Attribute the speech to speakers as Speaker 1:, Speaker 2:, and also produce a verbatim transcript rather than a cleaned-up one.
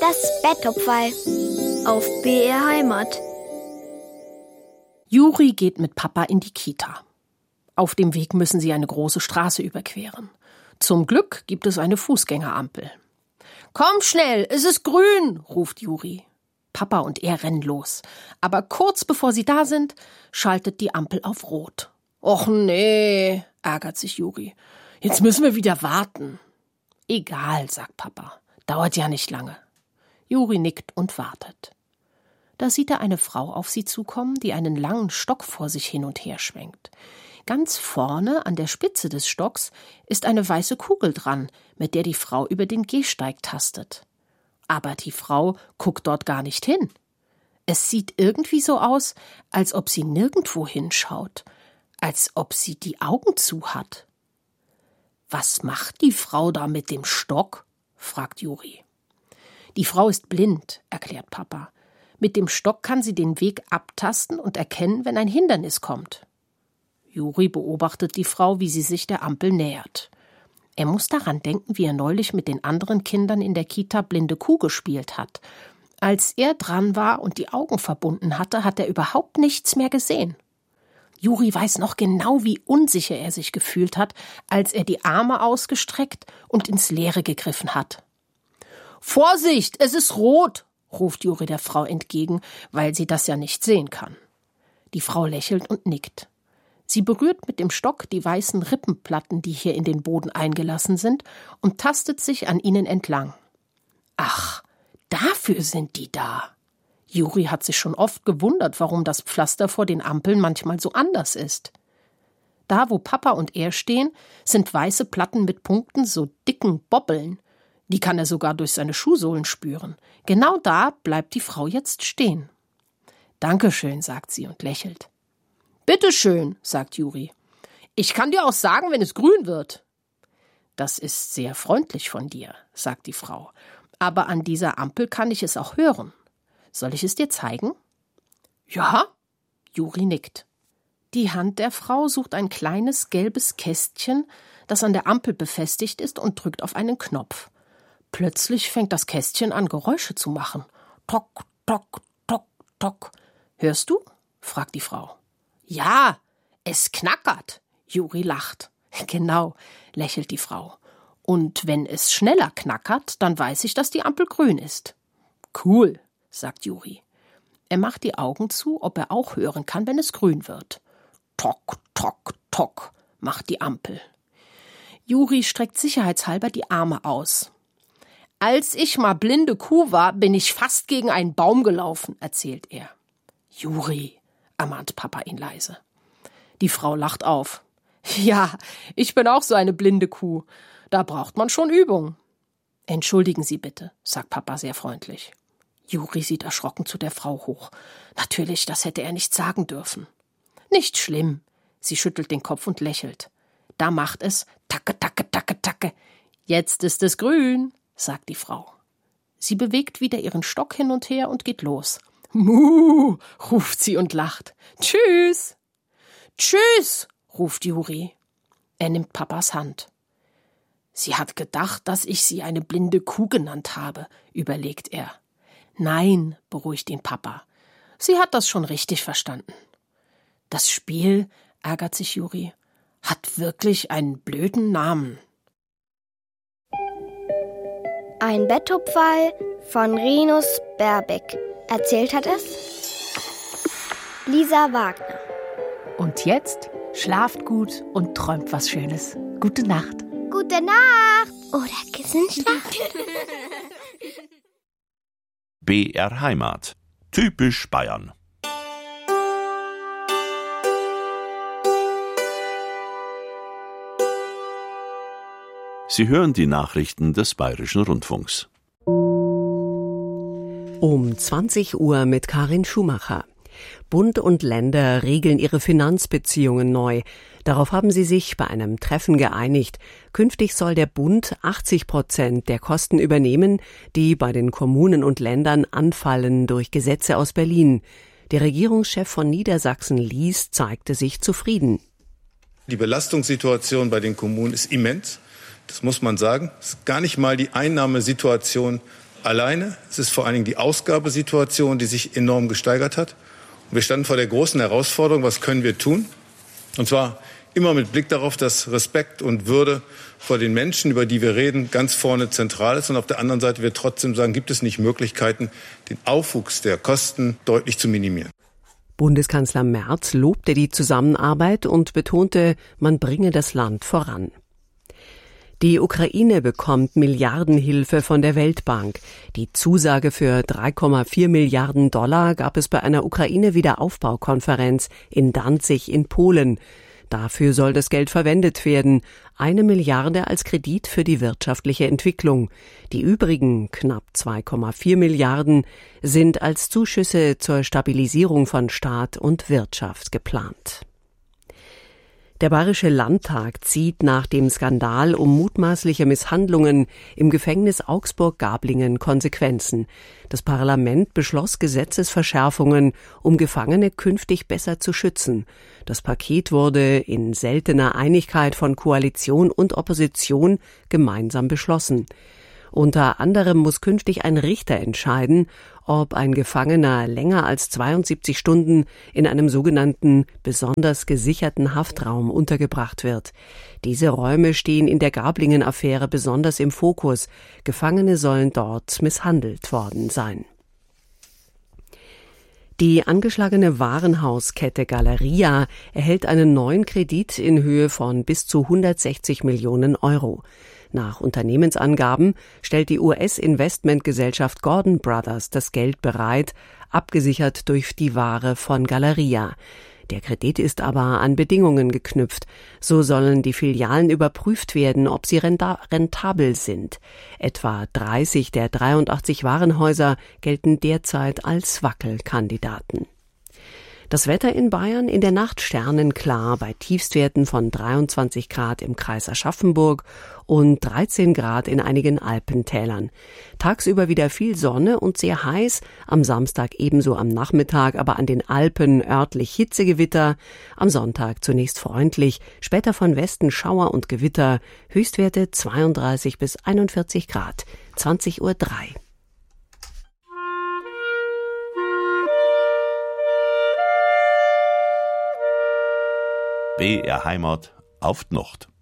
Speaker 1: Das Betthupferl auf B R Heimat.
Speaker 2: Juri geht mit Papa in die Kita. Auf dem Weg müssen sie eine große Straße überqueren. Zum Glück gibt es eine Fußgängerampel. »Komm schnell, es ist grün«, ruft Juri. Papa und er rennen los. Aber kurz bevor sie da sind, schaltet die Ampel auf Rot. »Och nee«, ärgert sich Juri. »Jetzt müssen wir wieder warten.« »Egal«, sagt Papa. »Dauert ja nicht lange.« Juri nickt und wartet. Da sieht er eine Frau auf sie zukommen, die einen langen Stock vor sich hin und her schwenkt. Ganz vorne an der Spitze des Stocks ist eine weiße Kugel dran, mit der die Frau über den Gehsteig tastet. Aber die Frau guckt dort gar nicht hin. Es sieht irgendwie so aus, als ob sie nirgendwo hinschaut, als ob sie die Augen zu hat. »Was macht die Frau da mit dem Stock?« fragt Juri. »Die Frau ist blind«, erklärt Papa. »Mit dem Stock kann sie den Weg abtasten und erkennen, wenn ein Hindernis kommt.« Juri beobachtet die Frau, wie sie sich der Ampel nähert. Er muss daran denken, wie er neulich mit den anderen Kindern in der Kita blinde Kuh gespielt hat. Als er dran war und die Augen verbunden hatte, hat er überhaupt nichts mehr gesehen. Juri weiß noch genau, wie unsicher er sich gefühlt hat, als er die Arme ausgestreckt und ins Leere gegriffen hat. »Vorsicht, es ist rot«, ruft Juri der Frau entgegen, weil sie das ja nicht sehen kann. Die Frau lächelt und nickt. Sie berührt mit dem Stock die weißen Rippenplatten, die hier in den Boden eingelassen sind, und tastet sich an ihnen entlang. Ach, dafür sind die da. Juri hat sich schon oft gewundert, warum das Pflaster vor den Ampeln manchmal so anders ist. Da, wo Papa und er stehen, sind weiße Platten mit Punkten, so dicken Bobbeln. Die kann er sogar durch seine Schuhsohlen spüren. Genau da bleibt die Frau jetzt stehen. »Dankeschön«, sagt sie und lächelt. »Bitteschön«, sagt Juri. »Ich kann dir auch sagen, wenn es grün wird.« »Das ist sehr freundlich von dir«, sagt die Frau. »Aber an dieser Ampel kann ich es auch hören. Soll ich es dir zeigen?« »Ja«, Juri nickt. Die Hand der Frau sucht ein kleines gelbes Kästchen, das an der Ampel befestigt ist, und drückt auf einen Knopf. Plötzlich fängt das Kästchen an, Geräusche zu machen. »Tock, tock, tock, tock.« »Hörst du?« fragt die Frau. »Ja, es knackert«, Juri lacht. »Genau«, lächelt die Frau. »Und wenn es schneller knackert, dann weiß ich, dass die Ampel grün ist.« »Cool«, sagt Juri. Er macht die Augen zu, ob er auch hören kann, wenn es grün wird. »Tock, tock, tock«, macht die Ampel. Juri streckt sicherheitshalber die Arme aus. »Als ich mal blinde Kuh war, bin ich fast gegen einen Baum gelaufen«, erzählt er. »Juri«, ermahnt Papa ihn leise. Die Frau lacht auf. »Ja, ich bin auch so eine blinde Kuh. Da braucht man schon Übung.« »Entschuldigen Sie bitte«, sagt Papa sehr freundlich. Juri sieht erschrocken zu der Frau hoch. Natürlich, das hätte er nicht sagen dürfen. »Nicht schlimm«, sie schüttelt den Kopf und lächelt. Da macht es Tacke, Tacke, Tacke, Tacke. »Jetzt ist es grün«, sagt die Frau. Sie bewegt wieder ihren Stock hin und her und geht los. »Muh«, ruft sie und lacht. »Tschüss!« »Tschüss«, ruft Juri. Er nimmt Papas Hand. »Sie hat gedacht, dass ich sie eine blinde Kuh genannt habe«, überlegt er. »Nein«, beruhigt ihn Papa. »Sie hat das schon richtig verstanden.« »Das Spiel«, ärgert sich Juri, »hat wirklich einen blöden Namen.«
Speaker 1: Ein Betthupferl von Rinus Berbeck. Erzählt hat es Lisa Wagner.
Speaker 3: Und jetzt schlaft gut und träumt was Schönes. Gute Nacht.
Speaker 1: Gute Nacht oder Kissenschlacht.
Speaker 4: B R Heimat. Typisch Bayern. Sie hören die Nachrichten des Bayerischen Rundfunks.
Speaker 5: Um zwanzig Uhr mit Karin Schumacher. Bund und Länder regeln ihre Finanzbeziehungen neu. Darauf haben sie sich bei einem Treffen geeinigt. Künftig soll der Bund achtzig Prozent der Kosten übernehmen, die bei den Kommunen und Ländern anfallen durch Gesetze aus Berlin. Der Regierungschef von Niedersachsen, Lies, zeigte sich zufrieden.
Speaker 6: Die Belastungssituation bei den Kommunen ist immens. Das muss man sagen. Es ist gar nicht mal die Einnahmesituation alleine. Es ist vor allen Dingen die Ausgabesituation, die sich enorm gesteigert hat. Und wir standen vor der großen Herausforderung, was können wir tun? Und zwar immer mit Blick darauf, dass Respekt und Würde vor den Menschen, über die wir reden, ganz vorne zentral ist. Und auf der anderen Seite wir trotzdem sagen, gibt es nicht Möglichkeiten, den Aufwuchs der Kosten deutlich zu minimieren.
Speaker 5: Bundeskanzler Merz lobte die Zusammenarbeit und betonte, man bringe das Land voran. Die Ukraine bekommt Milliardenhilfe von der Weltbank. Die Zusage für drei Komma vier Milliarden Dollar gab es bei einer Ukraine-Wiederaufbaukonferenz in Danzig in Polen. Dafür soll das Geld verwendet werden. Eine Milliarde als Kredit für die wirtschaftliche Entwicklung. Die übrigen knapp zwei Komma vier Milliarden sind als Zuschüsse zur Stabilisierung von Staat und Wirtschaft geplant. Der Bayerische Landtag zieht nach dem Skandal um mutmaßliche Misshandlungen im Gefängnis Augsburg-Gablingen Konsequenzen. Das Parlament beschloss Gesetzesverschärfungen, um Gefangene künftig besser zu schützen. Das Paket wurde in seltener Einigkeit von Koalition und Opposition gemeinsam beschlossen. Unter anderem muss künftig ein Richter entscheiden, ob ein Gefangener länger als zweiundsiebzig Stunden in einem sogenannten besonders gesicherten Haftraum untergebracht wird. Diese Räume stehen in der Gablingen-Affäre besonders im Fokus. Gefangene sollen dort misshandelt worden sein. Die angeschlagene Warenhauskette Galeria erhält einen neuen Kredit in Höhe von bis zu hundertsechzig Millionen Euro. Nach Unternehmensangaben stellt die U S-Investmentgesellschaft Gordon Brothers das Geld bereit, abgesichert durch die Ware von Galeria. Der Kredit ist aber an Bedingungen geknüpft. So sollen die Filialen überprüft werden, ob sie rentabel sind. Etwa dreißig der dreiundachtzig Warenhäuser gelten derzeit als Wackelkandidaten. Das Wetter in Bayern in der Nacht sternenklar bei Tiefstwerten von dreiundzwanzig Grad im Kreis Aschaffenburg und dreizehn Grad in einigen Alpentälern. Tagsüber wieder viel Sonne und sehr heiß, am Samstag ebenso am Nachmittag, aber an den Alpen örtlich Hitzegewitter, am Sonntag zunächst freundlich, später von Westen Schauer und Gewitter, Höchstwerte zweiunddreißig bis einundvierzig Grad, zwanzig Uhr drei.
Speaker 4: B R Heimat auf die Nacht.